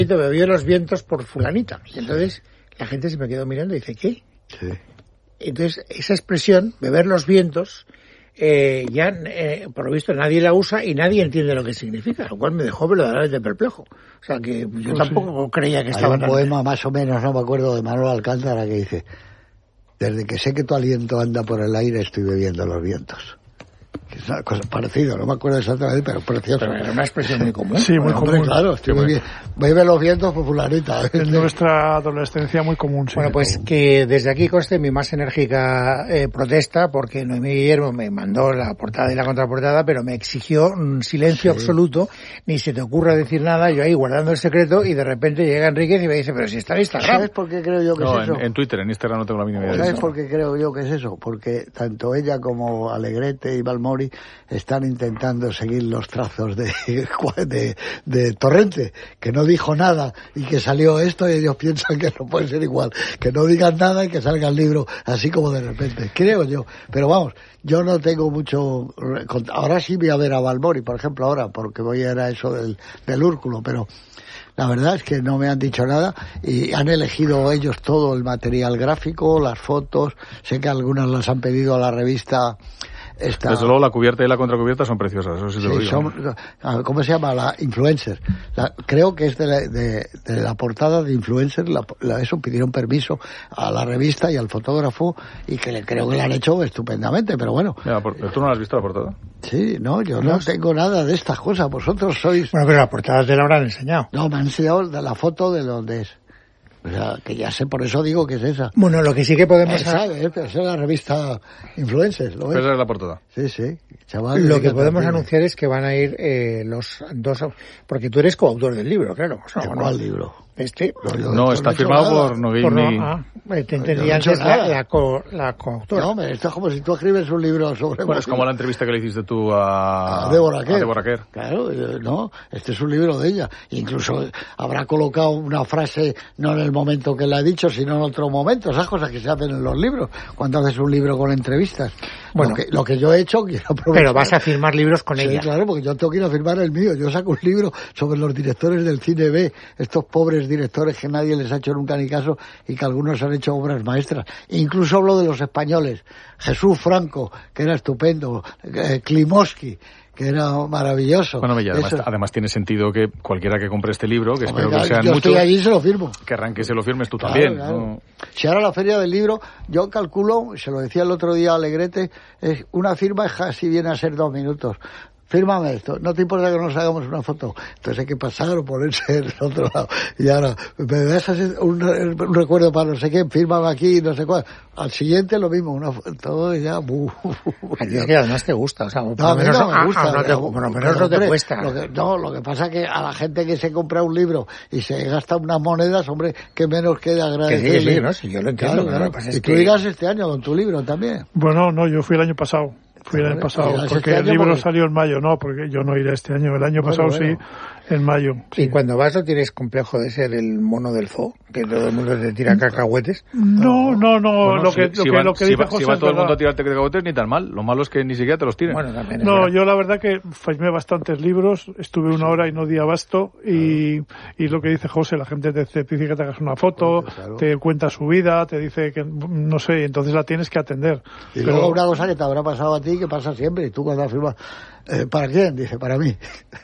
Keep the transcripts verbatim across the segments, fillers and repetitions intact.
bebió los vientos por fulanita. Y entonces la gente se me quedó mirando y dice, ¿qué? Sí. Entonces esa expresión, beber los vientos, eh, ya eh, por lo visto nadie la usa y nadie entiende lo que significa, lo cual me dejó verdaderamente perplejo. O sea que yo pues tampoco sí. creía que Hay estaba... un poema más o menos, no me acuerdo, de Manuel Alcántara que dice: desde que sé que tu aliento anda por el aire estoy bebiendo los vientos. Que es una cosa parecida, no me acuerdo exactamente, pero precioso. Pero era una expresión muy común. Sí, muy bueno, común. Hombre, claro, estoy muy bien. Bebe los vientos por fulanita. En nuestra adolescencia muy común, sí. Bueno, pues que desde aquí conste mi más enérgica eh, protesta, porque Noemí Guillermo me mandó la portada y la contraportada, pero me exigió un silencio sí. absoluto, ni se te ocurra decir nada, yo ahí guardando el secreto, y de repente llega Enríquez y me dice, pero si está en Instagram. ¿Sabes por qué creo yo que no, es eso? En, en Twitter, en Instagram no tengo la mínima idea. ¿Sabes por qué creo yo que es eso? Porque tanto ella como Alegrete y Balmori están intentando seguir los trazos de, de, de Torrente, que no dijo nada y que salió esto, y ellos piensan que no puede ser igual, que no digan nada y que salga el libro así como de repente, creo yo. Pero vamos, yo no tengo mucho... Ahora sí voy a ver a Balmori, por ejemplo, ahora, porque voy a ir a eso del, del Úrculo, pero la verdad es que no me han dicho nada y han elegido ellos todo el material gráfico, las fotos, sé que algunas las han pedido a la revista... Esta... Desde luego la cubierta y la contracubierta son preciosas, eso sí te sí, lo digo. Son, ¿cómo se llama? La Influencer. La, creo que es de la, de, de la portada de Influencer, la, la, eso pidieron permiso a la revista y al fotógrafo y que le, creo que la han hecho estupendamente, pero bueno. Mira, ¿tú no la has visto la portada? Sí, no, yo no, no tengo nada de estas cosas, vosotros sois... Bueno, pero la portada te la habrán enseñado. No, me han enseñado de la foto de donde es. O sea, que ya sé, por eso digo que es esa. Bueno, lo que sí que podemos... Eh, sabe, eh, pero es la revista Influencers, ¿lo ves? Esa es la portada. Sí, sí. Chaval, lo que podemos anunciar es que van a ir eh, los dos... Porque tú eres coautor del libro, claro. ¿De ¿no? cuál libro? Este. No, no, no está firmado nada. por Nogueira. No, ah, te entendía antes no la, la, co, la coautora. No, esto es como si tú escribes un libro sobre... Bueno, es como la entrevista que le hiciste tú a... A Débora Kerr. A Débora Kerr. Claro, no, este es un libro de ella. Incluso habrá colocado una frase, no en el momento que la he dicho, sino en otro momento. Esas cosas que se hacen en los libros, cuando haces un libro con entrevistas. Bueno, lo que, lo que yo he hecho, quiero aprovechar. Pero vas a firmar libros con sí, ella. Claro, porque yo tengo que ir a firmar el mío. Yo saco un libro sobre los directores del cine B, estos pobres directores que nadie les ha hecho nunca ni caso y que algunos han hecho obras maestras. Incluso hablo de los españoles. Jesús Franco, que era estupendo, eh, Klimovsky, que era maravilloso. Bueno, y además, además tiene sentido que cualquiera que compre este libro, que espero Hombre, que sean yo muchos, estoy allí y se lo firmo. Que arranque se lo firmes tú claro, también. Claro. ¿No? Si ahora la feria del libro, yo calculo, se lo decía el otro día a Alegrete, es una firma casi viene a ser dos minutos. Fírmame esto, no te importa que nos hagamos una foto. Entonces hay que pasar o ponerse en el otro lado. Y ahora, me dejas un, un recuerdo para no sé qué, fírmame aquí, no sé cuál. Al siguiente lo mismo, una todo y ya... Uh, a ti es que además te gusta, o sea, por no, lo menos no me gusta. Ah, no te, por lo menos no te cuesta. Lo que, no, lo que pasa es que a la gente que se compra un libro y se gasta unas monedas, hombre, que menos queda agradecerle. Que sí, sí, ¿no? Si yo lo entiendo. Claro, claro. Claro, y es tú que... irás este año con tu libro también. Bueno, no, yo fui el año pasado. Fui el año pasado, porque este el libro porque... salió en mayo, no, porque yo no iré este año. El año bueno, pasado bueno. sí, en mayo. Sí. ¿Y cuando vas no tienes complejo de ser el mono del zoo? Que todo el mundo te tira cacahuetes. No, no, no, bueno, lo, que, si, lo, si que, van, lo que si dice va, José si va es todo el verdad. mundo a tirarte cacahuetes, ni tan mal. Lo malo es que ni siquiera te los tiren. Bueno, también no, verdad. yo la verdad que firmé bastantes libros, estuve una hora y no di abasto, y, y lo que dice José, la gente te, te dice que te hagas una foto, claro. te cuenta su vida, te dice que, no sé, entonces la tienes que atender. Y Pero... luego una cosa que te habrá pasado a ti, que pasa siempre, y tú cuando has firmado, eh, ¿para quién? Dice, para mí.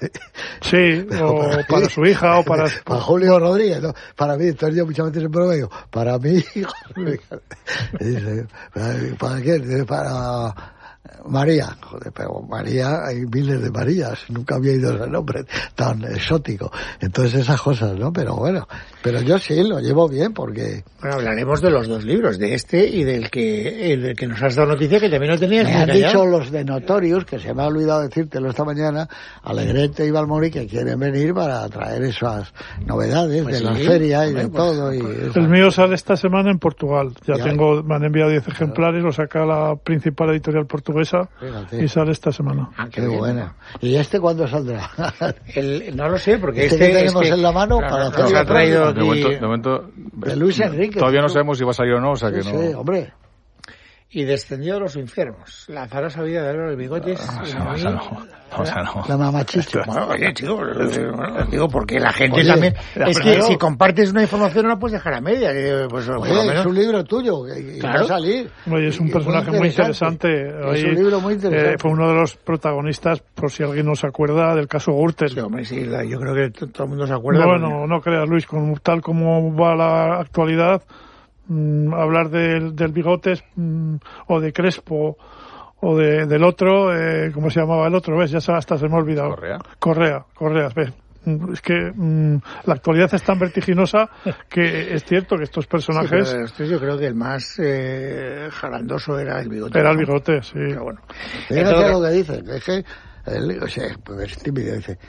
Sí, o para, para su hija, o para... Para Julio Rodríguez, no, para mí, entonces yo muchas veces siempre digo, para mí, dice, ¿para, para quién? Dice, para... María, joder, pero María, hay miles de Marías, nunca había oído ese nombre tan exótico. Entonces esas cosas, ¿no? Pero bueno, pero yo sí lo llevo bien porque... Bueno, hablaremos de los dos libros, de este y del que el del que nos has dado noticia que también lo tenías. Me han dicho los de Notorious, que se me ha olvidado decírtelo esta mañana, Alegrete y Balmori, que quieren venir para traer esas novedades pues de sí, la feria y de pues, todo. Y pues, el mío sale esta semana en Portugal. Ya, ya tengo, me han enviado diez ejemplares, lo saca la principal editorial portuguesa. Fíjate. Y sale esta semana. Ah, qué, qué buena. ¿Y este cuándo saldrá? El, no lo sé, porque este, este que tenemos es que, en la mano claro, para hacer nos ha traído de momento, de momento de Luis Enrique. Todavía no sabemos si va a salir o no, o sea sí, que no. Sí, hombre. y descendió a los infiernos. La azarosa vida de Álvaro de Bigotes. No, y no, a mí, no, no, o sea, no. La mamachicha. Bueno, oye, chico, bueno, digo, porque la gente Oye, también... Es que pero- si compartes una información no la puedes dejar a media. eh, Pues, por Oye, lo es menos... un libro tuyo, y Claro. va a salir. Oye, es un Y personaje muy interesante. Es Ahí, un libro muy interesante. eh, fue uno de los protagonistas, por si alguien no se acuerda, del caso Gürtel. Sí, hombre, sí, la- yo creo que t- todo el mundo se acuerda. Bueno, no creas, Luis, con, tal como va la actualidad, mmm, hablar del, del Bigotes mmm, o de Crespo o de, del otro, eh, ¿cómo se llamaba el otro? ¿Ves? Ya se- hasta se me ha olvidado. Correa. Correa, Correa, ves. Mm, Es que mmm, la actualidad es tan vertiginosa que es cierto que estos Sí, personajes... pero este yo creo que el más eh, jarandoso era el Bigote. Era el ¿no? Bigote, sí. Pero bueno. Fíjate Entonces, lo que dice, es que, el, o sea, pues es tímido, dice,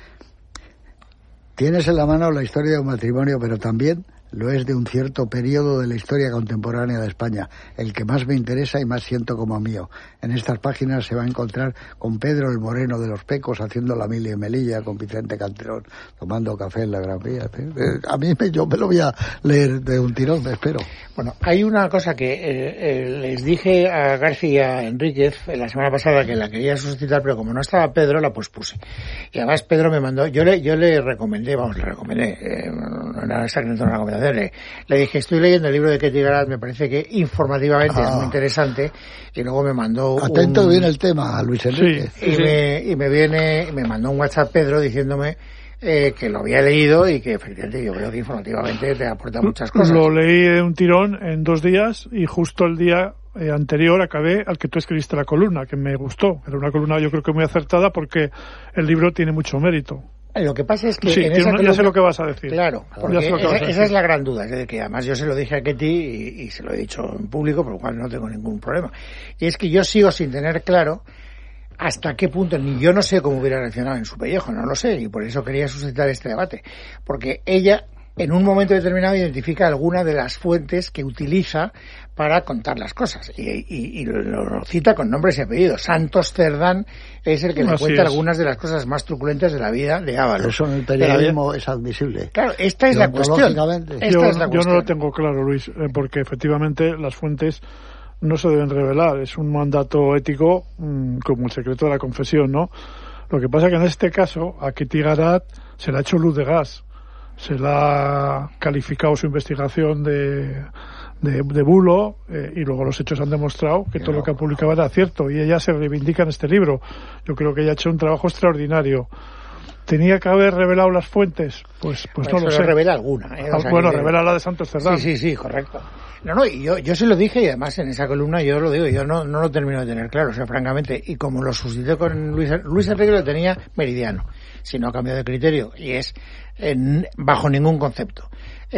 tienes en la mano la historia de un matrimonio, pero también lo es de un cierto periodo de la historia contemporánea de España, el que más me interesa y más siento como mío. En estas páginas se va a encontrar con Pedro el Moreno de los Pecos haciendo la mili en Melilla, con Vicente Calderón tomando café en la Gran Vía. Eh, A mí me, yo me lo voy a leer de un tirón, me espero. Bueno, hay una cosa que eh, eh, les dije a García Enríquez la semana pasada que la quería suscitar, pero como no estaba Pedro, la pospuse. Y además Pedro me mandó, yo le yo le recomendé, vamos, le recomendé, eh, no era exactamente una recomendación, le, le dije, estoy leyendo el libro de Ketty Garat, me parece que informativamente Ah. es muy interesante, y luego me mandó Atento un... viene el tema, Luis Enrique. Sí. y, me, y me viene, me mandó un WhatsApp Pedro diciéndome eh, que lo había leído y que efectivamente yo creo que informativamente te aporta muchas cosas. Lo leí de un tirón en dos días y justo el día eh, anterior acabé al que tú escribiste la columna, que me gustó. Era una columna yo creo que muy acertada porque el libro tiene mucho mérito. Lo que pasa es que Sí, en tiene esa una- ya sé columna- lo que vas a decir. Claro, Ya porque sé lo que esa, vas a esa decir. es la gran duda, es decir, que además yo se lo dije a Ketty y, y se lo he dicho en público, por lo cual no tengo ningún problema. Y es que yo sigo sin tener claro hasta qué punto, ni yo no sé cómo hubiera reaccionado en su pellejo, no lo sé, y por eso quería suscitar este debate. Porque ella, en un momento determinado, identifica alguna de las fuentes que utiliza para contar las cosas. Y, y, y lo, lo cita con nombres y apellidos. Santos Cerdán es el que le Así cuenta es. algunas de las cosas más truculentas de la vida de Ábalos. Eso en el De la vida- periodismo es admisible. Claro, esta es la cuestión. Deontológicamente. Esta yo, es la yo cuestión. no lo tengo claro, Luis, eh, porque efectivamente las fuentes no se deben revelar. Es un mandato ético mmm, como el secreto de la confesión, ¿no? Lo que pasa es que en este caso a Ketty Garat se le ha hecho luz de gas. Se le ha calificado su investigación de, de, de bulo eh, y luego los hechos han demostrado que todo lo que ha publicado era cierto y ella se reivindica en este libro. Yo creo que ella ha hecho un trabajo extraordinario. ¿Tenía que haber revelado las fuentes? Pues, pues no Eso lo sé. revela alguna. ¿eh? O Ah, sea, bueno, que- revela la de Santos Cerdán. Sí, sí, sí, correcto. No, no, y yo, yo se lo dije y además en esa columna yo lo digo, yo no, no lo termino de tener claro, o sea, francamente, y como lo suscité con Luis, Luis Enrique lo tenía meridiano, si no ha cambiado de criterio, y es en, bajo ningún concepto.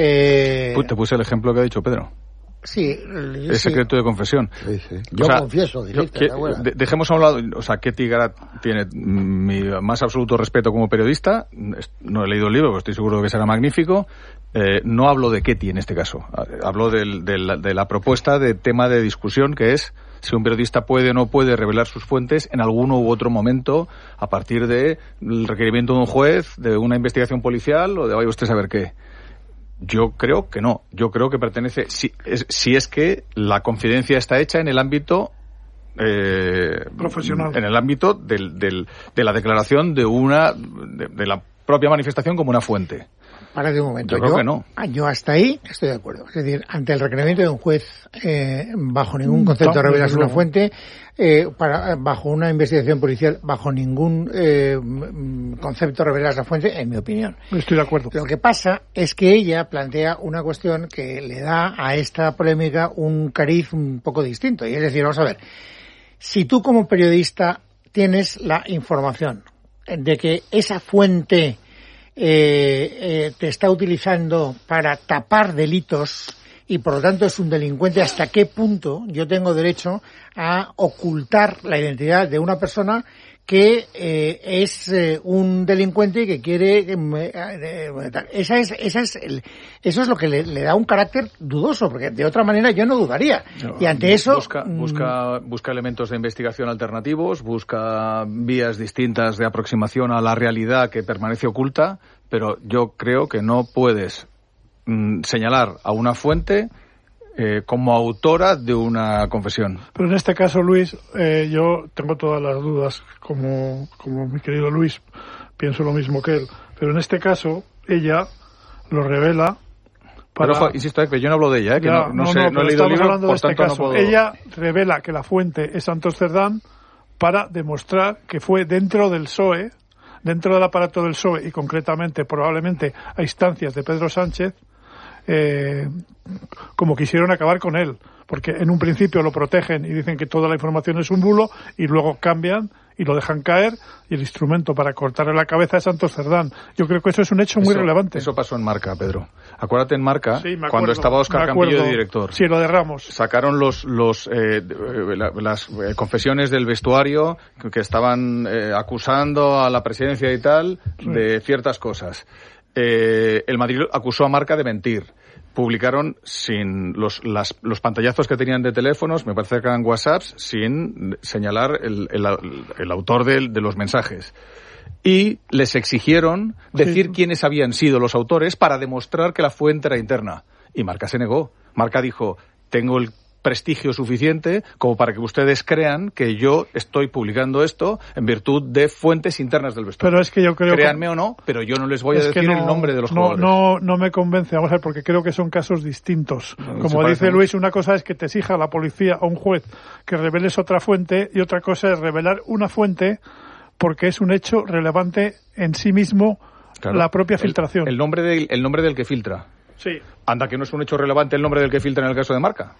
Eh, Pu- Te puse el ejemplo que ha dicho Pedro. sí, Es sí. secreto de confesión. Sí, sí. Yo O sea, confieso, dijiste, que- ¿te acuerdas? de- dejemos a un lado, o sea, Ketty Garat tiene mi más absoluto respeto como periodista. Es- No he leído el libro, pero estoy seguro de que será magnífico. Eh, no hablo de Ketty en este caso. Hablo del- del- de la propuesta de tema de discusión que es si un periodista puede o no puede revelar sus fuentes en alguno u otro momento a partir del requerimiento de un juez, de una investigación policial o de vaya usted a saber qué. Yo creo que no. Yo creo que pertenece, si es, si es que la confidencia está hecha en el ámbito eh, Profesional. en el ámbito del, del, de la declaración de una de, de la propia manifestación como una fuente. Párate un momento. Yo creo que no. ah, Yo hasta ahí estoy de acuerdo. Es decir, ante el requerimiento de un juez, eh, bajo ningún concepto No, revelas desde una luego. fuente, eh, para, bajo una investigación policial, bajo ningún eh, mm, concepto revelas la fuente, en mi opinión. Estoy de acuerdo. Lo que pasa es que ella plantea una cuestión que le da a esta polémica un cariz un poco distinto. Y es decir, vamos a ver, si tú como periodista tienes la información de que esa fuente eh, eh, te está utilizando para tapar delitos y por lo tanto es un delincuente, ¿hasta qué punto yo tengo derecho a ocultar la identidad de una persona que eh, es eh, un delincuente y que quiere eh, eh, esa es esa es el, eso es lo que le, le da un carácter dudoso, porque de otra manera yo no dudaría. No, y ante eso busca, busca, busca elementos de investigación alternativos, busca vías distintas de aproximación a la realidad que permanece oculta, pero yo creo que no puedes mm, señalar a una fuente eh, como autora de una confesión. Pero en este caso, Luis, eh, yo tengo todas las dudas, como, como mi querido Luis, pienso lo mismo que él. Pero en este caso, ella lo revela para... Pero, ojo, insisto, eh, que yo no hablo de ella, eh, que ya, no, no, no, sé, no, no he leído el libro, hablando por de este tanto caso. no puedo... Ella revela que la fuente es Santos Cerdán para demostrar que fue dentro del P S O E, dentro del aparato del P S O E, y concretamente, probablemente, a instancias de Pedro Sánchez, eh, como quisieron acabar con él. Porque en un principio lo protegen y dicen que toda la información es un bulo, y luego cambian y lo dejan caer, y el instrumento para cortarle la cabeza es Santos Cerdán. Yo creo que eso es un hecho muy eso, relevante. Eso pasó en Marca, Pedro. Acuérdate en Marca, sí, acuerdo, cuando estaba Óscar Campillo de director. Sí, lo de Ramos. Sacaron los, los, eh, la, las eh, confesiones del vestuario que, que estaban eh, acusando a la presidencia y tal sí. de ciertas cosas. Eh, el Madrid acusó a Marca de mentir. Publicaron sin los, las, los pantallazos que tenían de teléfonos, me parece que eran WhatsApps, sin señalar el, el, el autor de, de los mensajes. Y les exigieron decir sí. quiénes habían sido los autores para demostrar que la fuente era interna. Y Marca se negó. Marca dijo, tengo el prestigio suficiente como para que ustedes crean que yo estoy publicando esto en virtud de fuentes internas del vestuario. Pero es que yo creo Créanme que... o no, pero yo no les voy a decir no, el nombre de los no, jugadores. No, no me convence, vamos a ver, porque creo que son casos distintos. No, como dice Luis, una cosa es que te exija la policía o un juez que reveles otra fuente, y otra cosa es revelar una fuente porque es un hecho relevante en sí mismo, claro, la propia filtración. El, el, nombre del, el nombre del que filtra. Sí. Anda, que no es un hecho relevante el nombre del que filtra en el caso de Marca.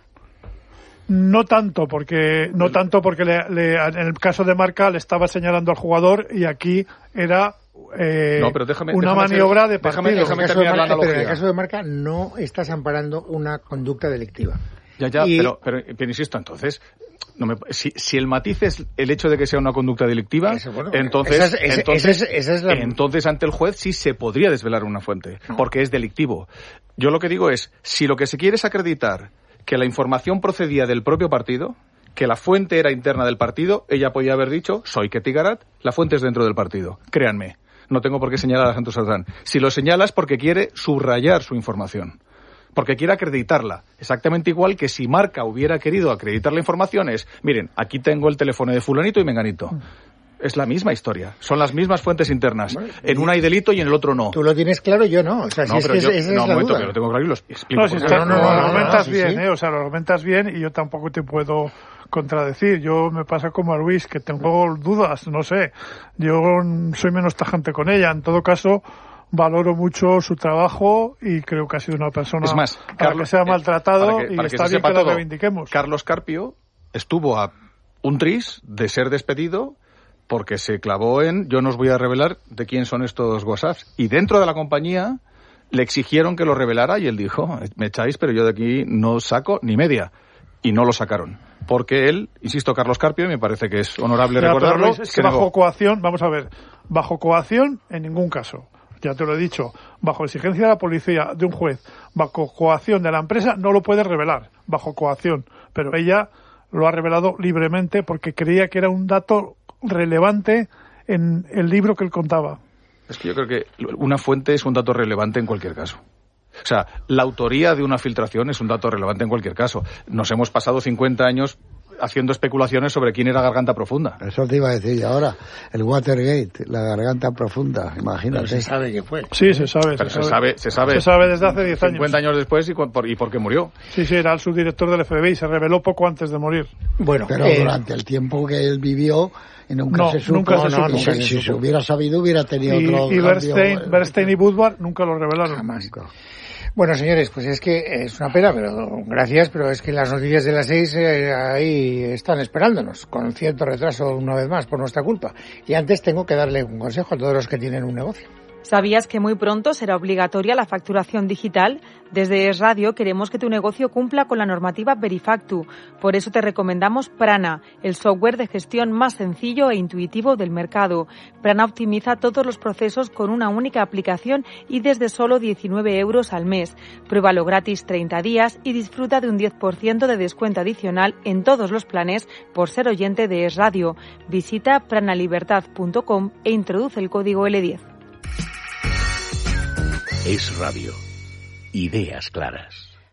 No tanto, porque no tanto porque le, le, en el caso de Marca le estaba señalando al jugador, y aquí era eh, no, pero déjame, una déjame maniobra hacer, de partido. Déjame, déjame terminar la analogía. Pero en el caso de Marca no estás amparando una conducta delictiva. Ya, ya, y... pero, pero, pero insisto, entonces, no me, si, si el matiz es el hecho de que sea una conducta delictiva, eso, bueno, entonces, esa es, esa, entonces, esa es, esa es la... entonces ante el juez sí se podría desvelar una fuente, no. porque es delictivo. Yo lo que digo es, si lo que se quiere es acreditar que la información procedía del propio partido, que la fuente era interna del partido, ella podía haber dicho, soy Ketty Garat, la fuente es dentro del partido. Créanme, no tengo por qué señalar a Santos Cerdán. Si lo señalas porque quiere subrayar su información, porque quiere acreditarla. Exactamente igual que si Marca hubiera querido acreditar la información es, miren, aquí tengo el teléfono de fulanito y menganito. Es la misma historia, son las mismas fuentes internas. Bueno, en una hay delito y en el otro no. Tú lo tienes claro, yo no. O sea, no, si es que yo, esa no, es la momento, duda. que lo tengo claro y lo explico. No, si está, no, no, no, no, lo argumentas sí, bien, sí. ¿eh? O sea, lo argumentas bien, y yo tampoco te puedo contradecir. Yo me pasa como a Luis, que tengo dudas, no sé. Yo soy menos tajante con ella. En todo caso, valoro mucho su trabajo y creo que ha sido una persona es más, a Carlos, la que se ha maltratado para que, para y que está se bien que todo, la reivindiquemos. Carlos Carpio estuvo a un tris de ser despedido porque se clavó en, yo no os voy a revelar de quién son estos WhatsApps. Y dentro de la compañía le exigieron que lo revelara y él dijo, me echáis, pero yo de aquí no saco ni media. Y no lo sacaron. Porque él, insisto, Carlos Carpio, me parece que es honorable ya, recordarlo. Luis, es que bajo negó. coacción, vamos a ver, bajo coacción en ningún caso. Ya te lo he dicho, bajo exigencia de la policía, de un juez, bajo coacción de la empresa, no lo puedes revelar, bajo coacción. Pero ella lo ha revelado libremente porque creía que era un dato relevante en el libro que él contaba. Es que yo creo que una fuente es un dato relevante en cualquier caso. O sea, la autoría de una filtración es un dato relevante en cualquier caso. Nos hemos pasado cincuenta años haciendo especulaciones sobre quién era Garganta Profunda. Eso te iba a decir ahora. El Watergate, la Garganta Profunda, imagínate. Pero se sabe que fue. Sí, se sabe. Pero se, se, sabe. sabe, se sabe. Se sabe desde hace diez años. cincuenta años después y, por, y por qué murió. Sí, sí, era el subdirector del F B I y se reveló poco antes de morir. Bueno, pero eh, durante el tiempo que él vivió, y nunca no, se supo. Nunca se no, supo. No, si, si se hubiera sabido, hubiera tenido y, otro. Y Bernstein, cambio, Bernstein y Woodward nunca lo revelaron. Jamás. Bueno, señores, pues es que es una pena, pero gracias, pero es que las noticias de las seis eh, ahí están esperándonos, con cierto retraso una vez más, por nuestra culpa. Y antes tengo que darle un consejo a todos los que tienen un negocio. ¿Sabías que muy pronto será obligatoria la facturación digital? Desde Es Radio queremos que tu negocio cumpla con la normativa Verifactu. Por eso te recomendamos Prana, el software de gestión más sencillo e intuitivo del mercado. Prana optimiza todos los procesos con una única aplicación y desde solo diecinueve euros al mes. Pruébalo gratis treinta días y disfruta de un diez por ciento de descuento adicional en todos los planes por ser oyente de Es Radio. Visita pranalibertad punto com e introduce el código L diez. Es Radio. Ideas claras.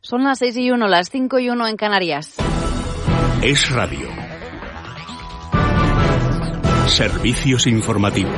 Son las seis y uno, las cinco y uno en Canarias. Es Radio. Servicios informativos.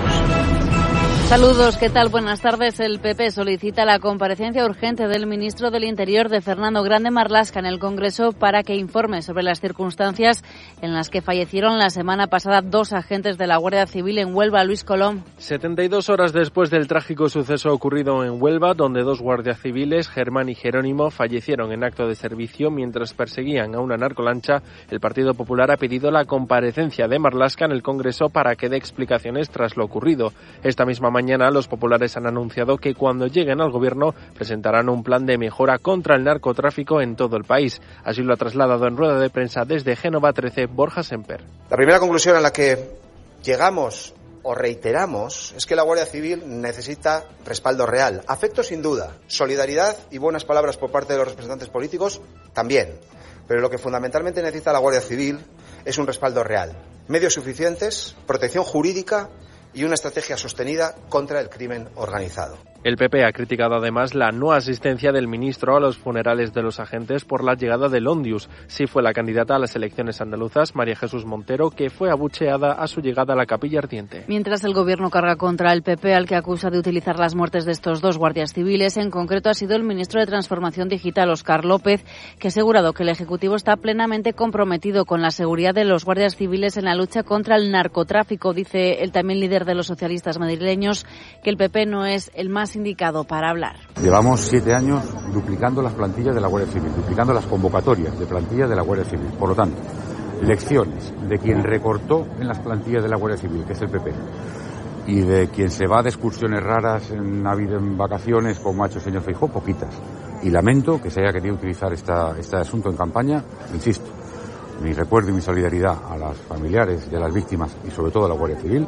Saludos, ¿qué tal? Buenas tardes. El P P solicita la comparecencia urgente del ministro del Interior, de Fernando Grande Marlaska, en el Congreso para que informe sobre las circunstancias en las que fallecieron la semana pasada dos agentes de la Guardia Civil en Huelva. Luis Colom. setenta y dos horas después del trágico suceso ocurrido en Huelva, donde dos guardias civiles, Germán y Jerónimo, fallecieron en acto de servicio mientras perseguían a una narcolancha, el Partido Popular ha pedido la comparecencia de Marlaska en el Congreso para que dé explicaciones tras lo ocurrido. Esta misma mañana Mañana los populares han anunciado que cuando lleguen al gobierno presentarán un plan de mejora contra el narcotráfico en todo el país. Así lo ha trasladado en rueda de prensa desde Génova trece Borja Semper. La primera conclusión a la que llegamos o reiteramos es que la Guardia Civil necesita respaldo real. Afecto sin duda, solidaridad y buenas palabras por parte de los representantes políticos también. Pero lo que fundamentalmente necesita la Guardia Civil es un respaldo real. Medios suficientes, protección jurídica y una estrategia sostenida contra el crimen organizado. El P P ha criticado además la no asistencia del ministro a los funerales de los agentes por la llegada del Ondius. Sí fue la candidata a las elecciones andaluzas, María Jesús Montero, que fue abucheada a su llegada a la Capilla Ardiente. Mientras el gobierno carga contra el P P, al que acusa de utilizar las muertes de estos dos guardias civiles, en concreto ha sido el ministro de Transformación Digital, Óscar López, que ha asegurado que el Ejecutivo está plenamente comprometido con la seguridad de los guardias civiles en la lucha contra el narcotráfico. Dice el también líder de los socialistas madrileños que el P P no es el más indicado para hablar. Llevamos siete años duplicando las plantillas de la Guardia Civil, duplicando las convocatorias de plantillas de la Guardia Civil. Por lo tanto, lecciones de quien recortó en las plantillas de la Guardia Civil, que es el P P, y de quien se va de excursiones raras en Navidad, en vacaciones, como ha hecho el señor Feijóo, poquitas. Y lamento que se haya querido utilizar esta, este asunto en campaña, insisto, mi recuerdo y mi solidaridad a las familiares y a las víctimas y sobre todo a la Guardia Civil.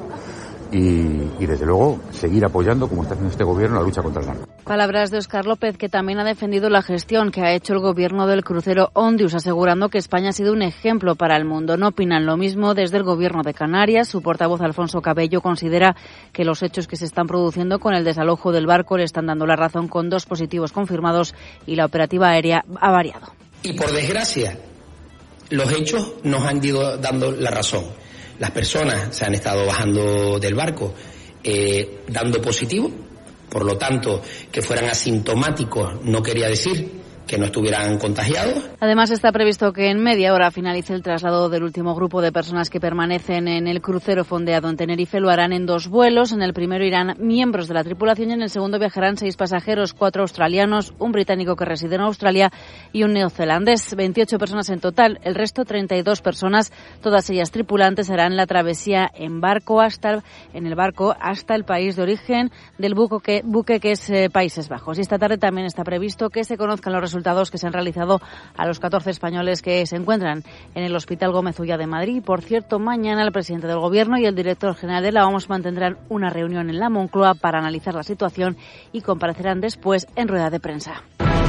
Y, y, desde luego, seguir apoyando, como está haciendo este gobierno, la lucha contra el narco. Palabras de Óscar López, que también ha defendido la gestión que ha hecho el gobierno del crucero Ondius, asegurando que España ha sido un ejemplo para el mundo. No opinan lo mismo desde el gobierno de Canarias. Su portavoz, Alfonso Cabello, considera que los hechos que se están produciendo con el desalojo del barco le están dando la razón, con dos positivos confirmados, y la operativa aérea ha variado. Y por desgracia, los hechos nos han ido dando la razón. Las personas se han estado bajando del barco eh, dando positivo, por lo tanto, que fueran asintomáticos no quería decir que no estuvieran contagiados. Además, está previsto que en media hora finalice el traslado del último grupo de personas que permanecen en el crucero fondeado en Tenerife. Lo harán en dos vuelos. En el primero irán miembros de la tripulación y en el segundo viajarán seis pasajeros, cuatro australianos, un británico que reside en Australia y un neozelandés. veintiocho personas en total. El resto, treinta y dos personas, todas ellas tripulantes, harán la travesía en barco hasta en el barco hasta el país de origen del buque que, buque que es eh, Países Bajos. Y esta tarde también está previsto que se conozcan los resultados que se han realizado a los catorce españoles que se encuentran en el Hospital Gómez Ulla de Madrid. Por cierto, mañana el presidente del Gobierno y el director general de la O M S mantendrán una reunión en la Moncloa para analizar la situación y comparecerán después en rueda de prensa.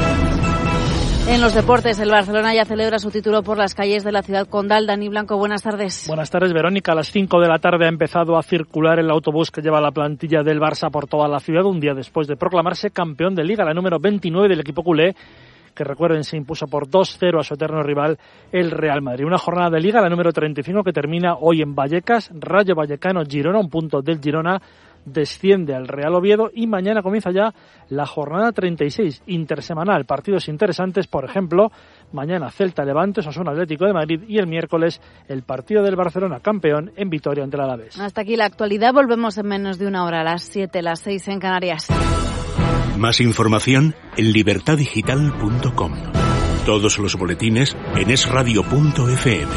En los deportes, el Barcelona ya celebra su título por las calles de la ciudad condal. Dani Blanco, buenas tardes. Buenas tardes, Verónica. A las cinco de la tarde ha empezado a circular el autobús que lleva la plantilla del Barça por toda la ciudad, un día después de proclamarse campeón de Liga, la número veintinueve del equipo culé, que recuerden se impuso por dos cero a su eterno rival, el Real Madrid. Una jornada de Liga, la número treinta y cinco, que termina hoy en Vallecas. Rayo Vallecano, Girona, un punto del Girona, desciende al Real Oviedo y mañana comienza ya la jornada treinta y seis, intersemanal. Partidos interesantes, por ejemplo, mañana Celta Levante, Osasuna Atlético de Madrid y el miércoles el partido del Barcelona campeón en Vitoria ante el Alavés. Hasta aquí la actualidad, volvemos en menos de una hora, a las siete, las seis en Canarias. Más información en libertad digital punto com. Todos los boletines en es radio punto efe eme.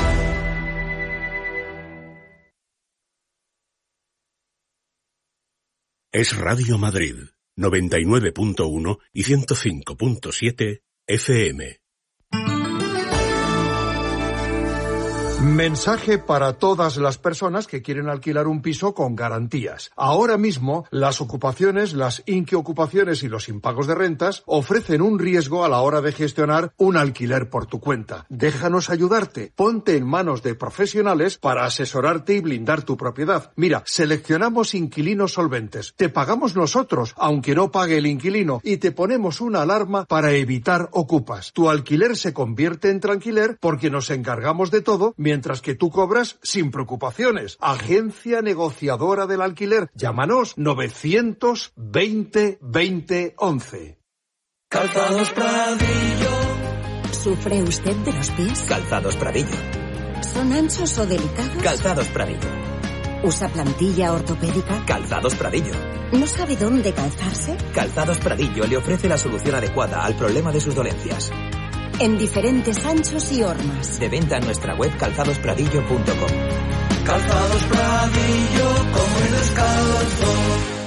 Es Radio Madrid, noventa y nueve punto uno y ciento cinco punto siete efe eme. Mensaje para todas las personas que quieren alquilar un piso con garantías. Ahora mismo, las ocupaciones, las inquiocupaciones y los impagos de rentas ofrecen un riesgo a la hora de gestionar un alquiler por tu cuenta. Déjanos ayudarte. Ponte en manos de profesionales para asesorarte y blindar tu propiedad. Mira, seleccionamos inquilinos solventes. Te pagamos nosotros, aunque no pague el inquilino, y te ponemos una alarma para evitar ocupas. Tu alquiler se convierte en tranquiler porque nos encargamos de todo, mientras que tú cobras sin preocupaciones. Agencia negociadora del alquiler. Llámanos novecientos veinte veinte once. Calzados Pradillo. ¿Sufre usted de los pies? Calzados Pradillo. ¿Son anchos o delicados? Calzados Pradillo. ¿Usa plantilla ortopédica? Calzados Pradillo. ¿No sabe dónde calzarse? Calzados Pradillo le ofrece la solución adecuada al problema de sus dolencias. En diferentes anchos y hormas. De venta en nuestra web calzados pradillo punto com. Calzados Pradillo, como el descalzo.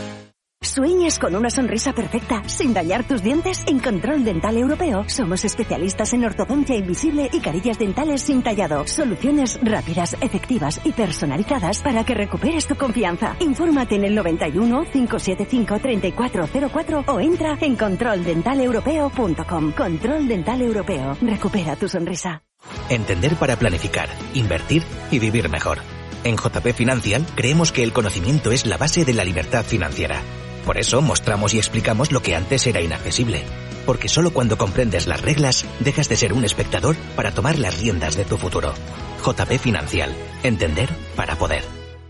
¿Sueñas con una sonrisa perfecta sin dañar tus dientes? En Control Dental Europeo somos especialistas en ortodoncia invisible y carillas dentales sin tallado. Soluciones rápidas, efectivas y personalizadas para que recuperes tu confianza. Infórmate en el noventa y uno, cinco siete cinco, treinta y cuatro cero cuatro o entra en control dental europeo punto com. Control Dental Europeo. Recupera tu sonrisa. Entender para planificar, invertir y vivir mejor. En J P Financial creemos que el conocimiento es la base de la libertad financiera. Por eso mostramos y explicamos lo que antes era inaccesible. Porque solo cuando comprendes las reglas, dejas de ser un espectador para tomar las riendas de tu futuro. J P Financial. Entender para poder.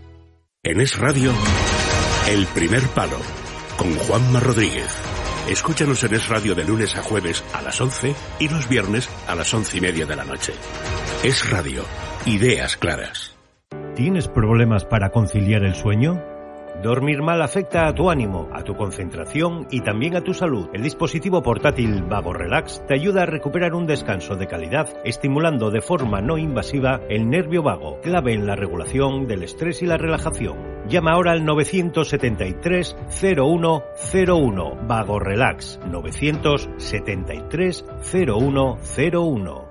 En Es Radio, El Primer Palo, con Juanma Rodríguez. Escúchanos en Es Radio de lunes a jueves a las once y los viernes a las once y media de la noche. Es Radio. Ideas claras. ¿Tienes problemas para conciliar el sueño? Dormir mal afecta a tu ánimo, a tu concentración y también a tu salud. El dispositivo portátil Vago Relax te ayuda a recuperar un descanso de calidad, estimulando de forma no invasiva el nervio vago, clave en la regulación del estrés y la relajación. Llama ahora al novecientos setenta y tres, cero uno cero uno. Vago Relax. novecientos setenta y tres, cero uno cero uno.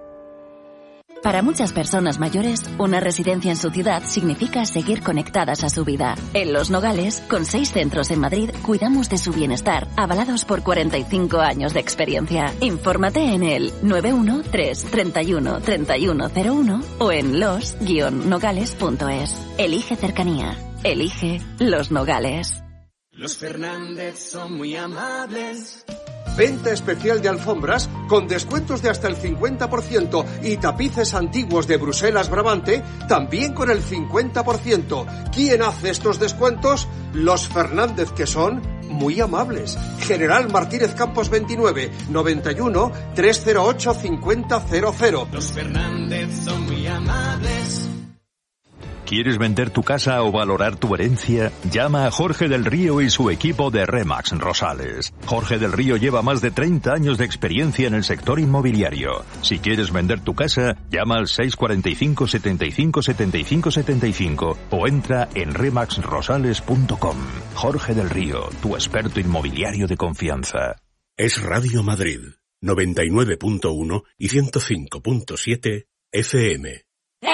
Para muchas personas mayores, una residencia en su ciudad significa seguir conectadas a su vida. En Los Nogales, con seis centros en Madrid, cuidamos de su bienestar, avalados por cuarenta y cinco años de experiencia. Infórmate en el nueve uno tres, treinta y uno, treinta y uno cero uno o en los guion nogales punto es. Elige cercanía. Elige Los Nogales. Los Fernández son muy amables. Venta especial de alfombras con descuentos de hasta el cincuenta por ciento y tapices antiguos de Bruselas Brabante también con el cincuenta por ciento. ¿Quién hace estos descuentos? Los Fernández, que son muy amables. General Martínez Campos veintinueve, noventa y uno, trescientos ocho, cincuenta cero cero. Los Fernández son muy amables. ¿Quieres vender tu casa o valorar tu herencia? Llama a Jorge del Río y su equipo de Remax Rosales. Jorge del Río lleva más de treinta años de experiencia en el sector inmobiliario. Si quieres vender tu casa, llama al seis cuatro cinco, setenta y cinco, setenta y cinco, setenta y cinco o entra en remax rosales punto com. Jorge del Río, tu experto inmobiliario de confianza. Es Radio Madrid, noventa y nueve punto uno y ciento cinco punto siete F M.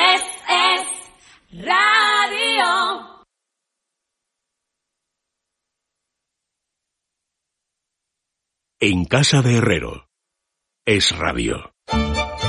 Radio. En casa de Herrero. Es Radio.